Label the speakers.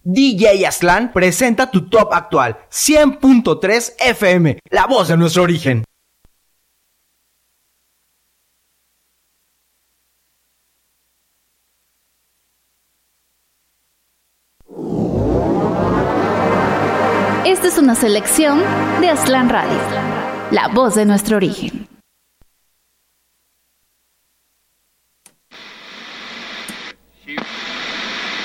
Speaker 1: DJ Aslan presenta tu top actual, 100.3 FM, la voz de nuestro origen.
Speaker 2: Esta es una selección de Aslan Radio, la voz de nuestro origen.